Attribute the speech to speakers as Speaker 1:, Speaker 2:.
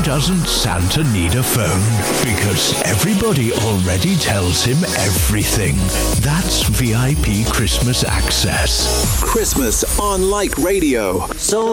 Speaker 1: doesn't Santa need a phone? Because everybody already tells him everything. That's VIP Christmas access.
Speaker 2: Christmas on Like Radio.
Speaker 3: So